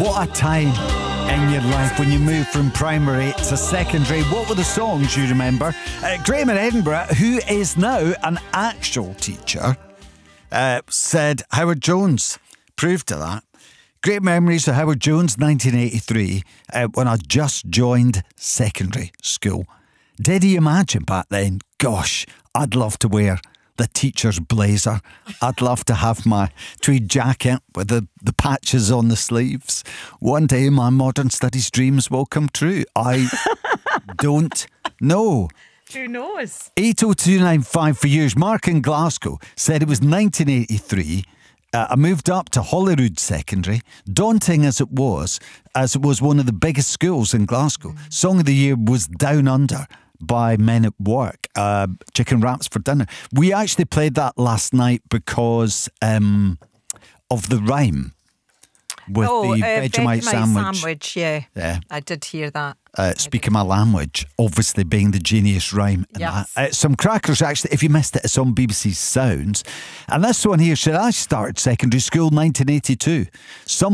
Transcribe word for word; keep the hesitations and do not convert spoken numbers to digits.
What a time in your life when you move from primary to secondary. What were the songs you remember? Uh, Graham in Edinburgh, who is now an actual teacher, uh, said Howard Jones. Proved to that. Great memories of Howard Jones, nineteen eighty-three, uh, when I just joined secondary school. Did he imagine back then? Gosh, I'd love to wear the teacher's blazer. I'd love to have my tweed jacket with the, the patches on the sleeves. One day my modern studies dreams will come true. I don't know. Who knows? eight oh two nine five for years. Mark in Glasgow said it was nineteen eighty-three. Uh, I moved up to Holyrood Secondary, daunting as it was, as it was one of the biggest schools in Glasgow. Mm. Song of the year was Down Under by Men at Work, uh, Chicken Wraps for Dinner. We actually played that last night because um, of the rhyme with oh, the uh, Vegemite, Vegemite sandwich. sandwich. Yeah, yeah, I did hear that. Uh, speaking my language, obviously being the genius rhyme. Yes. Uh, some crackers, actually, if you missed it, it's on B B C Sounds. And this one here said, I started secondary school nineteen eighty-two. Some